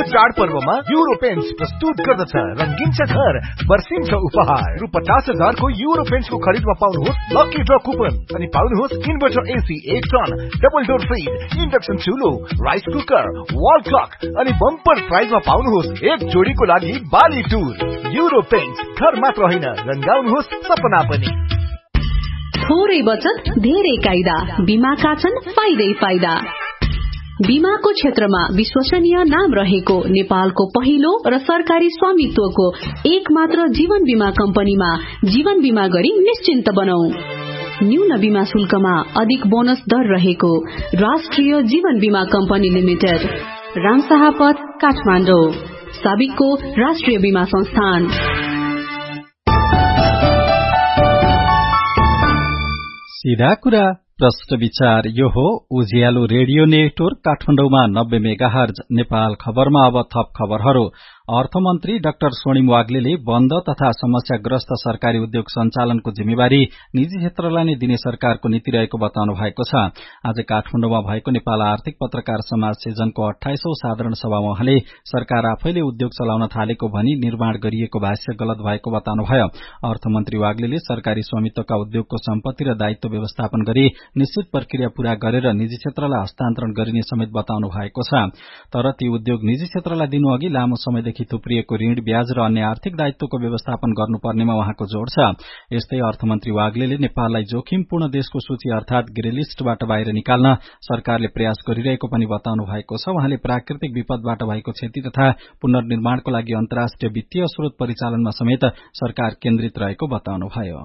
चाडपर्वमा euro paints प्रस्तुत गर्दछ रंगीन छ घर बर्सिन्छ उपहार रु 50,000 को युरो पेन्ट्स को खरिदमा पाउनुहोस् लकी ड्र कुपन अनि पाउनुहोस् inverter AC 1 ton double door fridge induction चुलो rice cooker wall clock अनि बम्पर प्राइजमा पाउनुहोस् एक जोडीको लागि बाली टुर युरो पेन्ट्स घर मात्र होइन रंगाउनुहोस् सपना पनि। थोरै बचत धेरै कायदा बीमाका छन् फाइदै फाइदा। बीमाको क्षेत्रमा विश्वसनीय नाम रहेको नेपालको पहिलो र सरकारी स्वामित्वको एक मात्र जीवन बीमा कम्पनीमा जीवन बीमा गरी निश्चिन्त बनौ। न्यून बीमा शुल्कमा अधिक बोनस दर रहेको राष्ट्रिय जीवन बीमा कम्पनी लिमिटेड, रामशाहपथ, काठमाडौँ। साबिकको राष्ट्रिय बीमा संस्थान। सीधा कुरा प्रश्न विचार यो हो उज्यालो रेडियो नेटवर्क काठमाडौँमा 90 मेगाहर्ज। नेपाल खबरमा अब थप खबरहरू। अर्थमन्त्री डाक्टर स्वर्णिम वाग्लेले बन्द तथा समस्याग्रस्त सरकारी उद्योग सञ्चालनको जिम्मेवारी निजी क्षेत्रलाई नै दिने सरकारको नीति रहेको बताउनु भएको छ। आज काठमाडौँमा भएको नेपाल आर्थिक पत्रकार समाज सिजनको 28औं साधारण सभामा उहाँले सरकार आफैले उद्योग चलाउन थालेको भनी निर्माण गरिएको भाष्य गलत भएको बताउनुभयो। अर्थमन्त्री वाग्लेले सरकारी स्वामित्वका उद्योगको सम्पत्ति र दायित्व व्यवस्थापन गरी निश्चित प्रक्रिया पूरा गरेर निजी क्षेत्रलाई हस्तान्तरण गरिने समेत बताउनु भएको छ। तर ती उद्योग निजी क्षेत्रलाई दिनु अघि लामो समयदेखि थुप्रिएको ऋण ब्याज र अन्य आर्थिक दायित्वको व्यवस्थापन गर्नुपर्नेमा उहाँको जोड़ छ। यस्तै अर्थमन्त्री वाग्लेले नेपाललाई जोखिमपूर्ण देशको सूची अर्थात ग्रे लिस्टबाट बाहिर निकाल्न सरकारले प्रयास गरिरहेको पनि बताउनु भएको छ। उहाँले प्राकृतिक विपदबाट भएको क्षति तथा पुनर्निर्माणको लागि अन्तर्राष्ट्रिय वित्तीय स्रोत परिचालनमा समेत सरकार केन्द्रित रहेको बताउनुभयो।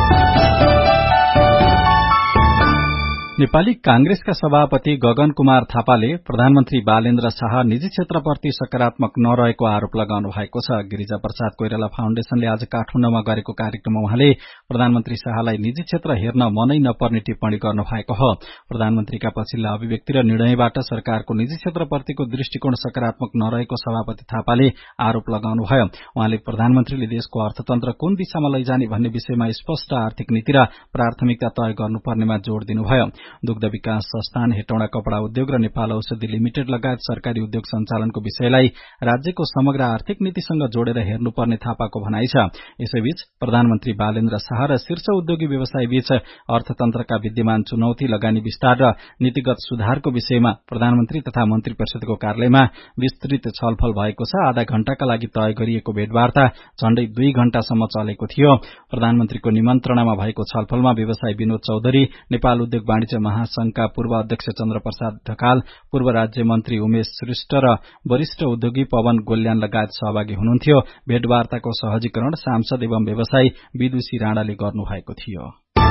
नेपाली कांग्रेसका सभापति गगन कुमार थापाले प्रधानमन्त्री बालेन्द्र शाह निजी क्षेत्रप्रति सकारात्मक नरहेको आरोप लगाउनु भएको छ। गिरिजा प्रसाद कोइराला फाउन्डेशनले आज काठमाडौँमा गरेको कार्यक्रममा उहाँले प्रधानमन्त्री शाहलाई निजी क्षेत्र हेर्न मनै नपर्ने टिप्पणी गर्नु भएको हो। प्रधानमन्त्रीका पछिल्ला अभिव्यक्ति र निर्णयबाट सरकारको निजी क्षेत्रप्रतिको दृष्टिकोण सकारात्मक नरहेको सभापति थापाले आरोप लगाउनुभयो। उहाँले प्रधानमन्त्रीले देशको अर्थतन्त्र कुन दिशामा लैजाने भन्ने विषयमा स्पष्ट आर्थिक नीति र प्राथमिकता तय गर्नुपर्नेमा जोड़ दिनुभयो। दुग्ध विकास संस्थान, हेटौँडा कपड़ा उद्योग र नेपाल औषधि लिमिटेड लगायत सरकारी उद्योग सञ्चालनको विषयलाई राज्यको समग्र आर्थिक नीतिसँग जोडेर हेर्नुपर्ने थापाको भनाइ छ। यसैबीच प्रधानमन्त्री बालेन्द्र शाह र शीर्ष उद्योगी व्यवसायी बीच अर्थतन्त्रका विद्यमान चुनौती, लगानी विस्तार र नीतिगत सुधारको विषयमा प्रधानमन्त्री तथा मन्त्री परिषदको कार्यालयमा विस्तृत छलफल भएको छ। आधा घण्टाका लागि तय गरिएको भेटवार्ता झण्डै 2 घण्टासम्म चलेको थियो। प्रधानमन्त्रीको निमन्त्रणामा भएको छलफलमा व्यवसायी विनोद चौधरी, नेपाल उद्योग वाणिज्य महासंघका पूर्व अध्यक्ष चन्द्र प्रसाद ढकाल, पूर्व राज्य मन्त्री उमेश श्रेष्ठ र वरिष्ठ उद्योगी पवन गोल्यान लगायत सहभागी हुनुहुन्थ्यो। भेटवार्ताको सहजीकरण सांसद एवं व्यवसायी विदुषी राणाले गर्नुभएको थियो।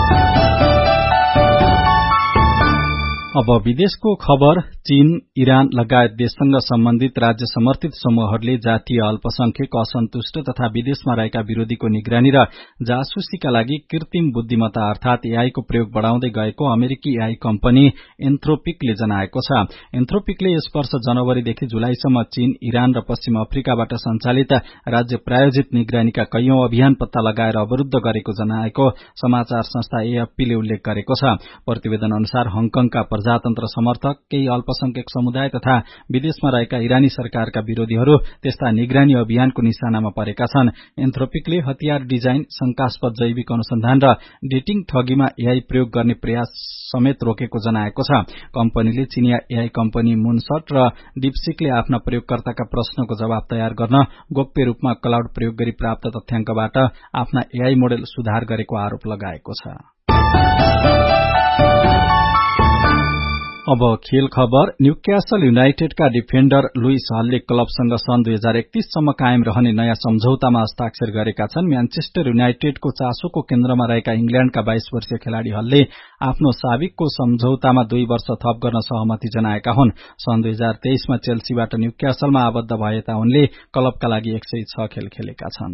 अब विदेशको खबर। चीन, इरान लगायत देशसँग सम्बन्धित राज्य समर्थित समूहहरूले जातीय अल्पसंख्यक, असन्तुष्ट तथा विदेशमा रहेका विरोधीको निगरानी र जासुसीका लागि कृत्रिम बुद्धिमत्ता अर्थात एआई को प्रयोग बढ़ाउँदै गएको अमेरिकी एआई कम्पनी एन्थ्रोपिकले जनाएको छ। एन्थ्रोपिकले यस वर्ष जनवरीदेखि जुलाईसम्म चीन, इरान र पश्चिम अफ्रिकाबाट सञ्चालित राज्य प्रायोजित निगरानीका कैयौं अभियान पत्ता लगाएर अवरुद्ध गरेको जनाएको समाचार संस्था एएफपीले उल्लेख गरेको छ। प्रतिवेदन अनुसार हङकङका प्रजातन्त्र समर्थक, केही अल्पसंख्यक समुदाय तथा विदेशमा रहेका इरानी सरकारका विरोधीहरू त्यस्ता निगरानी अभियानको निशानामा परेका छन्। एन्थ्रोपिकले हतियार डिजाइन, शंकास्पद जैविक अनुसन्धान र डेटिङ ठगीमा एआई प्रयोग गर्ने प्रयास समेत रोकेको जनाएको छ। कम्पनीले चिनिया एआई कम्पनी मुनसट र डिपसिकले आफ्ना प्रयोगकर्ताका प्रश्नको जवाब तयार गर्न गोप्य रूपमा क्लाउड प्रयोग गरी प्राप्त तथ्याङ्कबाट आफ्ना एआई मोडेल सुधार गरेको आरोप लगाएको छ। अब खेल खबर। न्यूक्यासल युनाइटेडका डिफेन्डर लुइस हलले क्लबसँग सन् 2031 सम्म कायम रहने नयाँ सम्झौतामा हस्ताक्षर गरेका छन्। म्यानचेस्टर युनाइटेडको चासोको केन्द्रमा रहेका इंग्ल्याण्डका 22 वर्षीय खेलाड़ी हलले आफ्नो साबिकको सम्झौतामा 2 वर्ष थप गर्न सहमति जनाएका हुन्। सन् 2023 मा चेल्सीबाट न्यूक्यासलमा आबद्ध भएता उनले क्लबका लागि 106 खेल खेलेका छन्।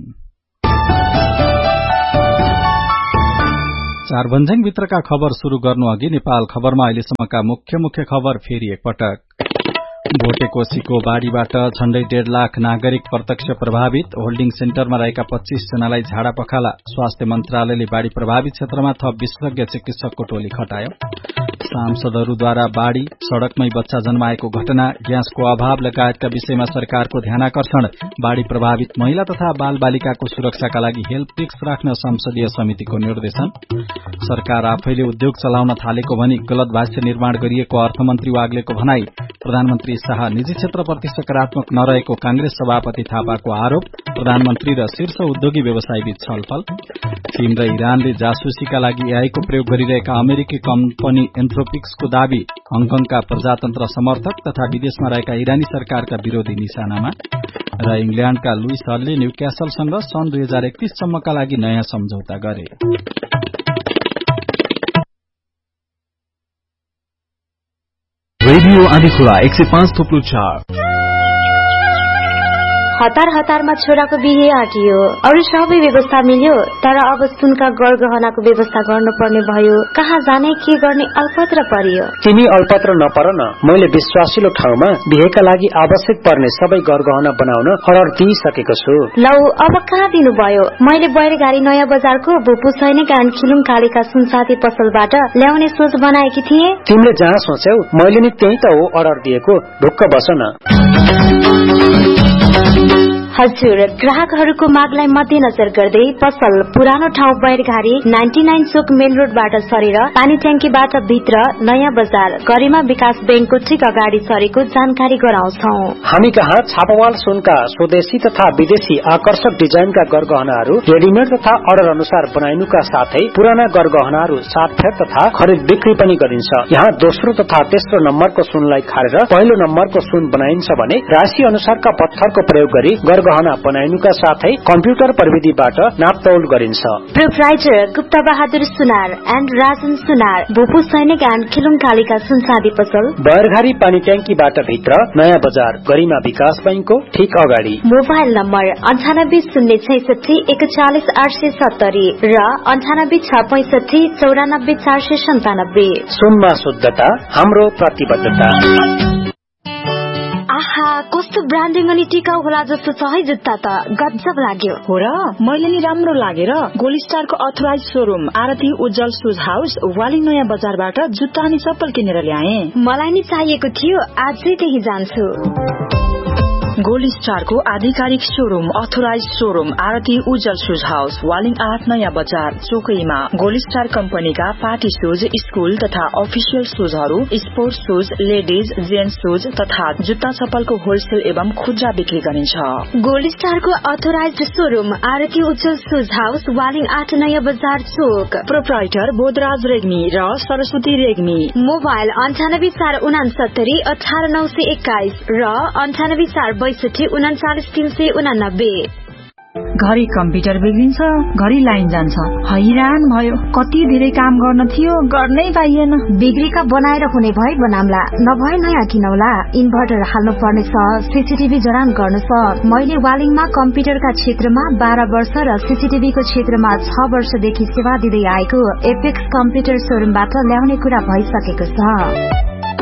चारभन्ज्याङ भित्रका खबर शुरू गर्नु अघि नेपाल खबरमा अहिलेसम्मका मुख्य खबर फेरि एकपटक। भोटेकोशीको बाढ़ीबाट झण्डै 1.5 लाख नागरिक प्रत्यक्ष प्रभावित। होल्डिङ सेन्टरमा रहेका 25 जनालाई झाडा पखाला। स्वास्थ्य मन्त्रालयले बाढ़ी प्रभावित क्षेत्रमा थप विशेषज्ञ चिकित्सकको टोली खटायो। सांसदहरूद्वारा बाढ़ी, सड़कमै बच्चा जन्माएको घटना, ग्यासको अभाव लगायतका विषयमा सरकारको ध्यानाकर्षण, बाढ़ी प्रभावित महिला तथा बाल बालिकाको सुरक्षाका लागि हेल्प डेस्क राख्न संसदीय समितिको निर्देशन, सरकार आफैले उद्योग चलाउन थालेको भनी गलत भाष्य निर्माण गरिएको अर्थमन्त्री वाग्लेको भनाई, प्रधानमन्त्री शाह निजी क्षेत्रप्रति सकारात्मक नरहेको कांग्रेस सभापति थापाको आरोप, प्रधानमन्त्री र शीर्ष उद्योगी व्यवसायीबीच छलफल, चीन र इरानले जासुसीका लागि एआईको प्रयोग गरिरहेका अमेरिकी कम्पनी एन्थ्रोपिक्सको दावी, हङकङका प्रजातन्त्र समर्थक तथा विदेशमा रहेका इरानी सरकारका विरोधी निशानामा र इंग्ल्याण्डका लुइस हलले न्यूक्यासलसँग सन् 2031 सम्मका लागि नयाँ सम्झौता गरे। रेडियो आँधीखोला 105.4 हतारमा छोराको बिहे आँटियो, अरू सबै व्यवस्था मिल्यो, तर अब सुनका गरगहनाको व्यवस्था गर्नुपर्ने भयो। कहाँ जाने के गर्ने अल्पत्र परियो। तिमी अल्पत्र नपर न, मैले विश्वासिलो ठाउँमा बिहेका लागि आवश्यक पर्ने सबै गरगहना बनाउन अर्डर दिइसकेको छु। लौ अब कहाँ दिनुभयो? मैले बैरगाडी नयाँ बजारको भुपु सैनिक एन्ड खिलुङ कालीका सुनसाथी पसलबाट ल्याउने सोच बनाएकी थिए। तिमीले जहाँ सोच्यौ मैले नि त्यही त हो अर्डर दिएको, ढुक्क बस न। हजुर, ग्राहकहरूको मागलाई मध्यनजर गर्दै पसल पुरानो ठाउँ बैरघारी 99 चोक मेन रोडबाट सरेर पानी ट्याङ्कीबाट भित्र नयाँ बजार गरिमा विकास बैंकको ठिक अगाडि सरेको जानकारी गराउँछौ। हामी कहाँ छापावाल सुनका स्वदेशी तथा विदेशी आकर्षक डिजाइनका गरगहनाहरू रेडिमेड तथा अर्डर अनुसार बनाइनुका साथै पुराना गरगहनाहरू साटफेर तथा खरिद बिक्री पनि गरिन्छ। यहाँ दोस्रो तथा तेस्रो नम्बरको सुनलाई खारेर पहिलो नम्बरको सुन बनाइन्छ भने राशि अनुसारका पत्थरको प्रयोग गरी गहना बनाइनुका साथै कम्प्युटर प्रविधिबाट नापतौल गरिन्छ। Proprietor Gupta Bahadur Sunar and Rajan सुनार, भुपु सैनिक एन्ड खिलुङ कालीका सुनसादी पसल बैरघारी पानी ट्याङ्कीबाट भित्र नयाँ बजार गरिमा विकास बैंकको ठीक अगाडि। मोबाइल नम्बर 98 066 41 870 र 98 665 94 497। सुनमा शुद्धता हाम्रो प्रतिबद्धता। आहा, कस्तो ब्रान्डिङ अनि टिकाउ होला जस्तो छ है जुत्ता त, गजब लाग्यो। हो र, मैले नि राम्रो लागेर गोल्ड स्टारको अथोराइज शोरूम आरती उज्जवल शूज हाउस वाली नयाँ बजारबाट जुत्ता अनि चप्पल किनेर ल्याए। मलाई नि चाहिएको थियो, आजै त्यही जान्छु। गोल्ड स्टारको आधिकारिक शोरूम अथोराइज शोरूम आरती उज्जवल शूज हाउस वालिङ 8 नयाँ बजार चोकैमा गोल्ड स्टार कम्पनीका पार्टी शूज, स्कूल तथा official शूजहरू, sports shoes, ladies, gents shoes तथा जुत्ता चप्पलको होलसेल एवं खुद्रा बिक्री गरिन्छ। गोल्ड स्टारको अथोराइज शोरूम आरती उज्जवल शूज हाउस वालिङ 8 नयाँ बजार चोक। प्रोप्राइटर बोधराज रेग्मी र सरस्वती रेग्मी। मोबाइल 98 469 18 921 र 98 4 62 39 389। घरि कम्प्युटर बिग्रिन्छ, घरि लाइन जान्छ, हैरान भयो। कति धेरै काम गर्न थियो, गर्नै पाइएन। बिग्रीका बनाएर हुने भए बनाम्ला, नभए नयाँ किनौला। इन्भर्टर हाल्नु पर्नेछ, सीसीटीभी जडान गर्नु छ। मैले वालिङमा कम्प्युटरका क्षेत्रमा 12 वर्ष र सीसीटीभीको क्षेत्रमा 6 वर्षदेखि सेवा दिँदै आएको एपेक्स कम्प्युटर शोरूमबाट ल्याउने कुरा भइसकेको छ।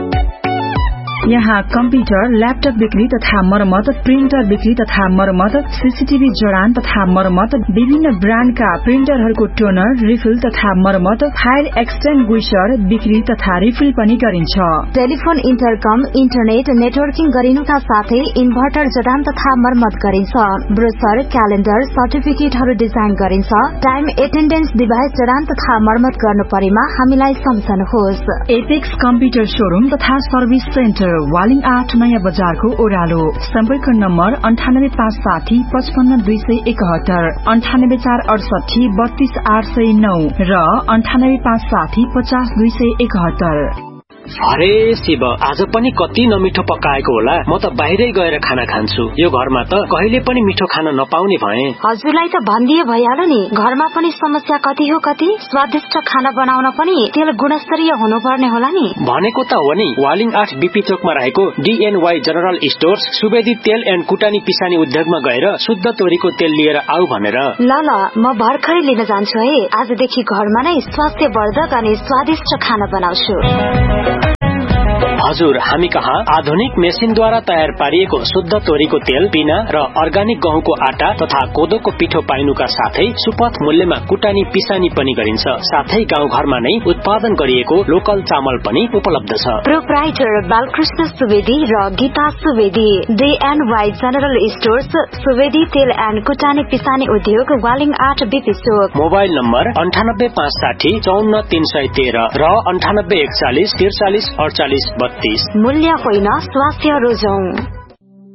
यहाँ कम्प्युटर, ल्यापटप बिक्री तथा मरम्मत, प्रिन्टर बिक्री तथा मरम्मत, सीसीटीभी जडान तथा मरम्मत, विभिन्न ब्रान्डका प्रिन्टरहरूको टोनर, रिफिल तथा मरम्मत, फायर एक्सटिङ्ग्विशर बिक्री तथा रिफिल पनि गरिन्छ। टेलिफोन, इन्टरकम, इन्टरनेट नेटवर्किङ गरिनुका साथै इन्भर्टर जडान तथा मरम्मत गरिन्छ। ब्रोसर, क्यालेन्डर, सर्टिफिकेटहरू डिजाइन गरिन्छ। टाइम एटेन्डेन्स डिभाइस जडान तथा मरम्मत गर्नु परेमा हामीलाई सम्झनुहोस्। एपेक्स कम्प्युटर शोरूम तथा सर्भिस सेन्टर वालिङ 8 नयाँ बजारको ओह्रालो। सम्पर्क नम्बर 9857 55 271, 98468 32 809 र 98560 50 271। अरे शिव, आज पनि कति नमिठो पकाएको होला। म त बाहिरै गएर खाना खान्छु। यो घरमा त कहिले पनि मिठो खाना नपाउने भए। हजुरलाई त भनिदिए भइहाल्यो नि, घरमा पनि समस्या कति हो कति। स्वादिष्ट खाना बनाउन पनि तेल गुणस्तरीय हुनुपर्ने होला नि। भनेको त हो नि, वालिङ 8 बीपी चोकमा रहेको DNY जनरल स्टोर्स सुवेदी तेल एन्ड कुटानी पिसानी उद्योगमा गएर शुद्ध तोरीको तेल लिएर आऊ भनेर। ल म भर्खरै लिन जान्छु है। आजदेखि घरमा नै स्वास्थ्यवर्धक अनि स्वादिष्ट खाना बनाउँछु। हजुर, हामी कहाँ आधुनिक मेसिनद्वारा तयार पारिएको शुद्ध तोरीको तेल, पिना र अर्गानिक गहुँको आटा तथा कोदोको पिठो पाइनुका साथै सुपथ मूल्यमा कुटानी पिसानी पनि गरिन्छ। साथै गाउँघरमा नै उत्पादन गरिएको लोकल चामल पनि उपलब्ध छ। प्रोप्राइटर बालकृष्ण सुवेदी र Gita Subedi, DNY general stores, Subedi तेल एन्ड कुटानी पिसानी उद्योग, वालिङ 8 BP चोक। मोबाइल नम्बर 9856 54313 र 9841 43 48 32। मूल्य होइन, स्वास्थ्य रोजौं।